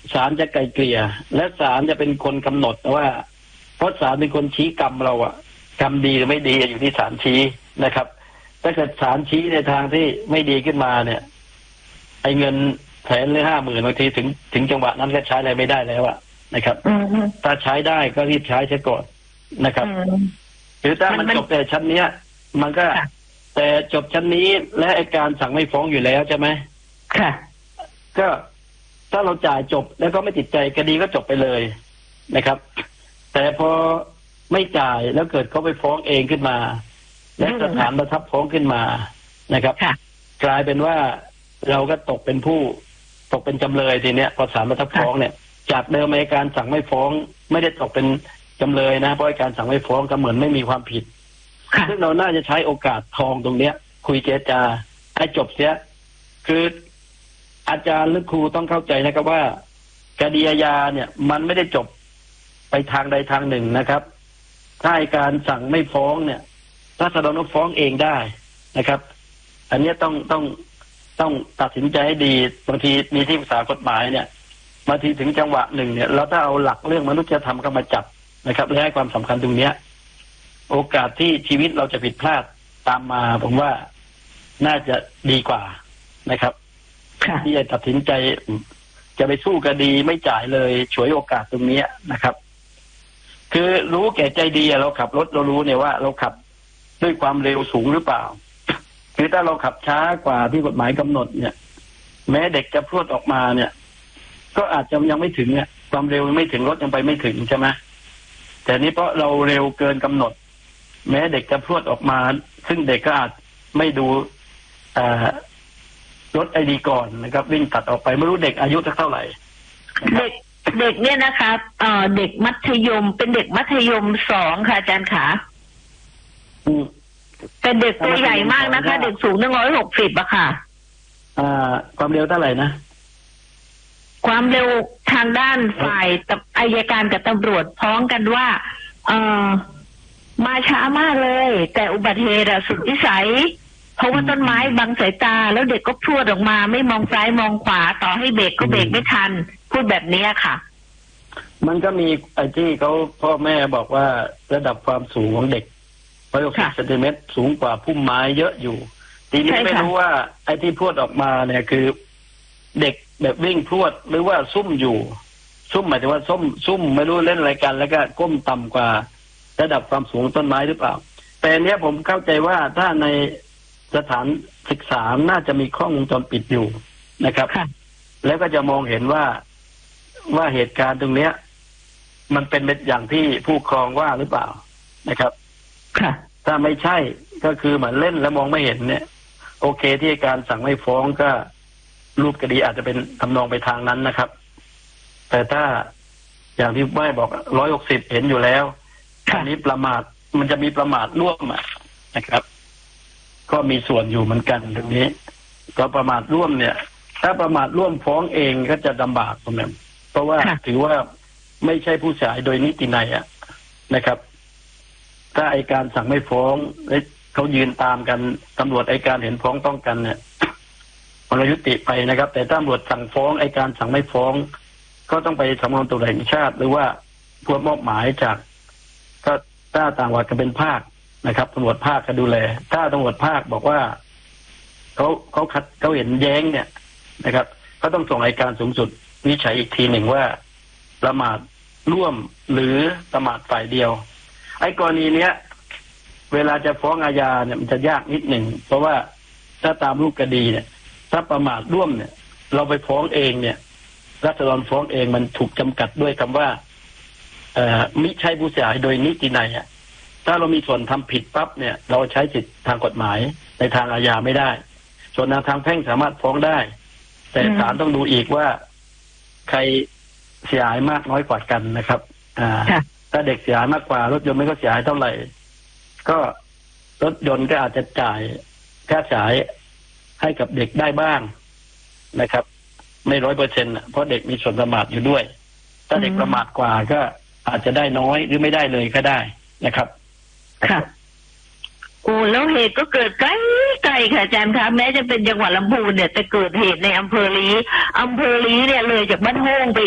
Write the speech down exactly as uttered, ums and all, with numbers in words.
ศาลจะไกลเกลี่ยและศาลจะเป็นคนกำหนดว่าเพราะศาลเป็นคนชี้กรรมเราอะกรรมดีหรือไม่ดีอยู่ที่ศาลชี้นะครับถ้าเกิดศาลชี้ในทางที่ไม่ดีขึ้นมาเนี่ยไอ้เงินแสนหรือห้าหมื่นบางทีถึงถึงจังหวะนั้นก็ใช้อะไรไม่ได้แล้วอะนะครับถ้าใช้ได้ก็รีบใช้ใช้ก่อนนะครับหรือถ้ามันจบแต่ชั้นเนี้ยมันก็แต่จบชั้นนี้และไอ้การสั่งไม่ฟ้องอยู่แล้วใช่ไหมค่ะก็ถ้าเราจ่ายจบแล้วก็ไม่ติดใจคดีก็จบไปเลยนะครับแต่พอไม่จ่ายแล้วเกิดเขาไปฟ้องเองขึ้นมาและสถานประทับฟ้องขึ้นมานะครับกลายเป็นว่าเราก็ตกเป็นผู้ตกเป็นจำเลยทีเนี้ยพอศาลประทับฟ้องเนี่ยจากเดิมอัยการสั่งไม่ฟ้องไม่ได้ตกเป็นจำเลยนะเพราะอัยการสั่งไม่ฟ้องก็เหมือนไม่มีความผิดซึ่งเราน่าจะใช้โอกาสทองตรงเนี้ยคุยเจรจาให้จบเสียคืออาจารย์หรือครูต้องเข้าใจนะครับว่าคดีอาญาเนี่ยมันไม่ได้จบไปทางใดทางหนึ่งนะครับถ้าอัยการสั่งไม่ฟ้องเนี่ยถ้าศาลต้องฟ้องเองได้นะครับ อันนี้ต้องต้องต้องตัดสินใจให้ดีบางทีมีที่ปรึกษากฎหมายเนี่ยบางทีถึงจังหวะหนึ่งเนี่ยเราถ้าเอาหลักเรื่องมนุษยธรรมเข้ามาจับนะครับและให้ความสำคัญตรงเนี้ยโอกาสที่ชีวิตเราจะผิดพลาดตามมาผมว่าน่าจะดีกว่านะครับที่จะตัดสินใจจะไปสู้คดีไม่จ่ายเลยฉวยโอกาสตรงนี้นะครับคือรู้แก่ใจดีเราขับรถเรารู้เนี่ยว่าเราขับด้วยความเร็วสูงหรือเปล่าคือถ้าเราขับช้ากว่าที่กฎหมายกำหนดเนี่ยแม้เด็กจะพรวดออกมาเนี่ยก็อาจจะยังไม่ถึงเนี่ยความเร็วไม่ถึงรถยังไปไม่ถึงใช่ไหมแต่นี้เพราะเราเร็วเกินกำหนดแม้เด็กจะพรวดออกมาซึ่งเด็กก็อาจไม่ดูรถไอดีก่อนนะครับวิ่งตัดออกไปไม่รู้เด็กอายุเท่าไหร่เด็กเด็กเนี่ยนะคะเอ่อเด็กมัธยมเป็นเด็กมัธยมสองค่ะอาจารย์ขาแต่เด็กตัวใหญ่มากนะคะเด็กสูงหนึ่งร้อยหกสิบอะค่ะอ่าความเร็วเท่าไหร่นะความเร็วทางด้านฝ่ายอัยการกับตำรวจพ้องกันว่าเอ่อมาช้ามากเลยแต่อุบัติเหตุสุดวิสัยเพราะว่าต้นไม้บังสายตาแล้วเด็กก็พรวดออกมาไม่มองซ้ายมองขวาต่อให้เบรกก็เบรกไม่ทันพูดแบบนี้ค่ะมันก็มีไอ้ที่เขาพ่อแม่บอกว่าระดับความสูงของเด็กร้อยหกสิบเซนติเมตรสูงกว่าพุ่มไม้เยอะอยู่ทีนี้ไม่รู้ว่าไอ้ที่พรวดออกมาเนี่ยคือเด็กแบบวิ่งพรวดหรือว่าซุ่มอยู่ซุ่มหมายถึงว่าซุ่มซุ่มไม่รู้เล่นอะไรกันแล้วก็ก้มต่ำกว่าระดับความสูงต้นไม้หรือเปล่าแต่เนี้ยผมเข้าใจว่าถ้าในสถานศึกษาน่าจะมีกล้องวงจรปิดอยู่นะครับแล้วก็จะมองเห็นว่าว่าเหตุการณ์ตรงเนี้ยมันเป็นอย่างที่ผู้ครองว่าหรือเปล่านะครับถ้าไม่ใช่ก็คือเหมือนเล่นแล้วมองไม่เห็นเนี่ยโอเคที่การสั่งไม่ฟ้องก็รูปคดีอาจจะเป็นทำนองไปทางนั้นนะครับแต่ถ้าอย่างที่แม่บอกร้อยหกสิบเห็นอยู่แล้วอันนี้ประมาทมันจะมีประมาทร่วมนะครับก็มีส่วนอยู่เหมือนกันตรงนี้ก็ประมาทร่วมเนี่ยถ้าประมาทร่วมฟ้องเองก็จะลำบากตรงนั้นเพราะว่าถือว่าไม่ใช่ผู้เสียหายโดยนิตินัยอะนะครับถ้าอัยการสั่งไม่ฟ้องเขายืนตามกันตำรวจอัยการเห็นฟ้องต้องกันเนี่ยมันยุติไปนะครับแต่ถ้าตำรวจสั่งฟ้องอัยการสั่งไม่ฟ้องก็ต้องไปสำนักงานตำรวจแห่งชาติหรือว่าพวกมอบหมายจากก็ถ้าต่างจังหวัดก็เป็นภาคนะครับตำรวจภาคก็ดูแลถ้าตำรวจภาคบอกว่าเขาเขาคัดเขาเห็นแย้งเนี่ยนะครับก็ต้องส่งอัยการสูงสุดวิจัยอีกทีหนึ่งว่าประมาทร่วมหรือประมาทฝ่ายเดียวไอ้กรณีเนี้ยเวลาจะฟ้องอาญาเนี่ยมันจะยากนิดหนึ่งเพราะว่าถ้าตามรูปคดีเนี่ยถ้าประมาทร่วมเนี่ยเราไปฟ้องเองเนี่ยรัฐบาลฟ้องเองมันถูกจำกัดด้วยคำว่าเอ่อมิใช่ผู้เสียหายโดยนิตินัยอ่ะถ้าเรามีส่วนทำผิดปั๊บเนี่ยเราใช้สิทธิทางกฎหมายในทางอาญาไม่ได้ส่วนทางแพ่งสามารถฟ้องได้แต่ศาลต้องดูอีกว่าใครเสียหายมากน้อยกว่ากันนะครับอ่าถ้าเด็กเสียหายมากกว่ารถยนต์ไม่ก็เสียหายเท่าไหร่ก็รถยนต์ก็อาจจะจ่ายค่าเสียหายให้กับเด็กได้บ้างนะครับไม่ร้อยเปอร์เซ็นต์เพราะเด็กมีส่วนประมาทอยู่ด้วยถ้าเด็กประมาทกว่าก็อาจจะได้น้อยหรือไม่ได้เลยก็ได้นะครับค่ะโอ้แล้วเหตุก็เกิดใกล้ไกลค่ะอาจารย์คะแม้จะเป็นจังหวัดลำพูนเนี่ยแต่เกิดเหตุในอำเภอลีอำเภอลีเนี่ยเลยจากบ้านโฮงไป